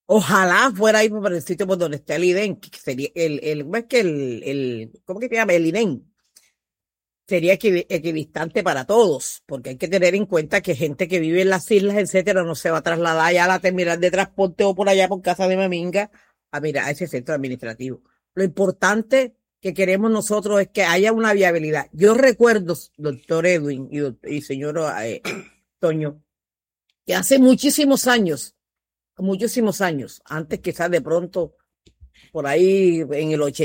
Ojalá fuera ahí por el sitio por donde está el IDEN, que sería ¿cómo es que ¿cómo que se llama? El IDEN. Sería equidistante para todos, porque hay que tener en cuenta que gente que vive en las islas, etcétera, no se va a trasladar allá a la terminal de transporte o por allá por casa de Maminga a mirar a ese centro administrativo. Lo importante que queremos nosotros es que haya una viabilidad. Yo recuerdo, doctor Edwin y señor Toño, que hace muchísimos años, antes quizás de pronto, por ahí en el 80,